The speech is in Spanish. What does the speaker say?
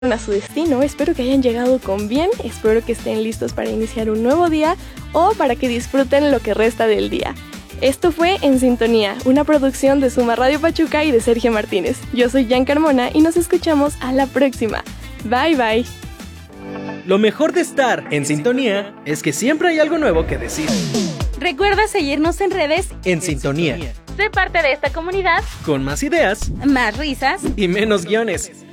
a su destino, espero que hayan llegado con bien, espero que estén listos para iniciar un nuevo día o para que disfruten lo que resta del día. Esto fue En Sintonía, una producción de Suma Radio Pachuca y de Sergio Martínez. Yo soy Jan Carmona y nos escuchamos a la próxima. Bye bye. Lo mejor de estar en sintonía es que siempre hay algo nuevo que decir. Recuerda seguirnos en redes En Sintonía. Sé parte de esta comunidad Con más ideas más risas y menos guiones.